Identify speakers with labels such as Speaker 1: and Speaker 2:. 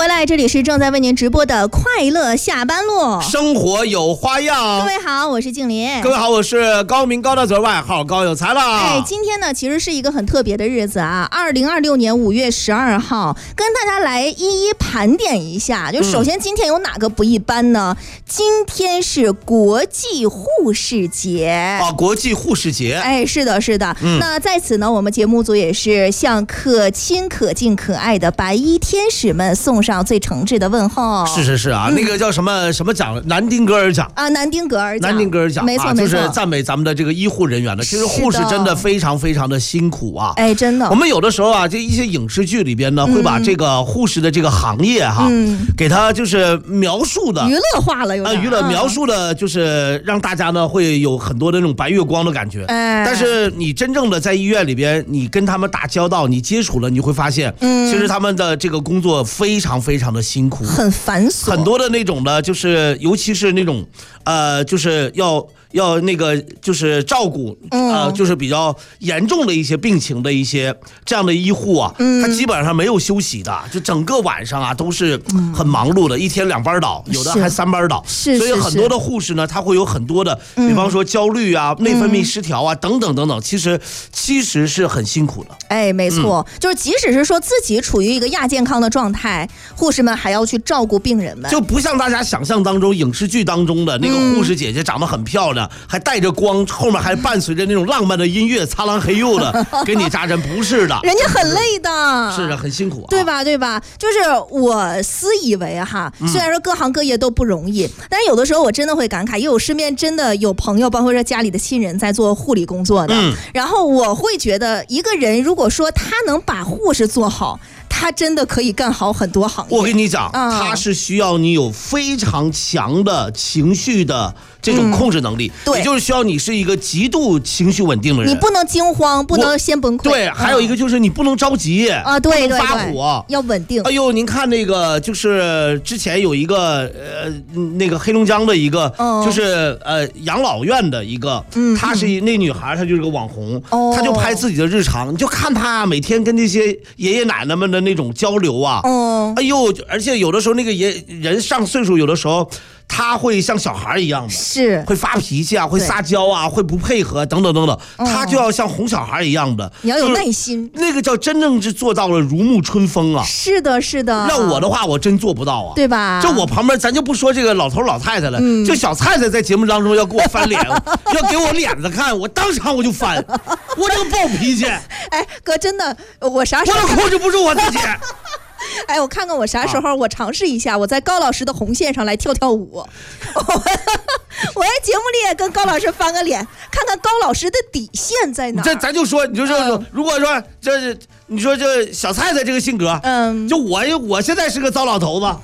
Speaker 1: 回来，这里是正在为您直播的快乐下班路，
Speaker 2: 生活有花样。
Speaker 1: 各位好，我是静林。
Speaker 2: 各位好，我是高明高大嘴，外号高有才了。
Speaker 1: 今天呢其实是一个很特别的日子啊，2026年5月12号，跟大家来一一盘点一下。就首先今天有哪个不一般呢？今天是国际护士节
Speaker 2: 啊，国际护士节。
Speaker 1: 是的，是的。那在此呢，我们节目组也是向可亲、可敬、可爱的白衣天使们送上最诚挚的问候。
Speaker 2: 是啊，那个叫什么奖？南丁格尔奖
Speaker 1: 啊，南丁格尔奖，没错，
Speaker 2: 就是赞美咱们的这个医护人员的。其实护士真的非常非常的辛苦啊。
Speaker 1: 真的。
Speaker 2: 我们有的时候啊，这一些影视剧里边呢，会把这个护士的这个行业给它就是描述的
Speaker 1: 娱乐化了，有点
Speaker 2: 描述的，就是让大家呢会有很多的那种白月光的感觉。但是你真正的在医院里边，你跟他们打交道，你接触了，你会发现，其实他们的这个工作非常非常的辛苦，
Speaker 1: 很繁琐，
Speaker 2: 很多的那种的，就是尤其是那种就是要那个就是照顾就是比较严重的一些病情的一些这样的医护啊，他基本上没有休息的，就整个晚上啊都是很忙碌的，一天2班倒，有的还3班倒，所以很多的护士呢，他会有很多的，比方说焦虑啊、内分泌失调啊等等等等，其实是很辛苦的。
Speaker 1: 没错，就是即使是说自己处于一个亚健康的状态，护士们还要去照顾病人们，
Speaker 2: 就不像大家想象当中影视剧当中的那个护士姐姐长得很漂亮，还带着光，后面还伴随着那种浪漫的音乐，擦狼黑柚的给你扎针，不是的，
Speaker 1: 人家很累的，
Speaker 2: 是的，很辛苦，
Speaker 1: 对吧？就是我私以为虽然说各行各业都不容易，但是有的时候我真的会感慨，因为我身边真的有朋友，包括说家里的亲人在做护理工作的，然后我会觉得一个人如果说他能把护士做好，他真的可以干好很多行业。
Speaker 2: 我跟你讲，他是需要你有非常强的情绪的这种控制能力，也就是需要你是一个极度情绪稳定的人，
Speaker 1: 你不能惊慌，不能先崩溃。
Speaker 2: 对，还有一个就是你不能着急
Speaker 1: 啊，对，
Speaker 2: 不能发火，
Speaker 1: 要稳定。
Speaker 2: 哎呦，您看那个就是之前有一个那个黑龙江的一个就是养老院的一个，她是那女孩，她就是个网红，她就拍自己的日常，你就看她每天跟那些爷爷奶奶们的那种交流啊，哎呦，而且有的时候那个人上岁数，有的时候他会像小孩一样的，
Speaker 1: 是
Speaker 2: 会发脾气啊，会撒娇啊，会不配合等等等等，他就要像哄小孩一样的，
Speaker 1: 你要有耐心，
Speaker 2: 那个叫真正是做到了如沐春风啊。
Speaker 1: 是的，是的。
Speaker 2: 让我的话，我真做不到啊，
Speaker 1: 对吧？
Speaker 2: 就我旁边，咱就不说这个老头老太太了，就小菜菜在节目当中要给我翻脸，要给我脸子看，我当场我就翻，我这个暴脾气。
Speaker 1: 哥，真的，我啥时候
Speaker 2: 我都控制不住我自己。
Speaker 1: 我看看我啥时候我尝试一下，我在高老师的红线上来跳舞。我在节目里也跟高老师翻个脸，看看高老师的底线在哪。
Speaker 2: 这咱就说，你就说，如果说你说这小菜菜这个性格，就我现在是个糟老头子。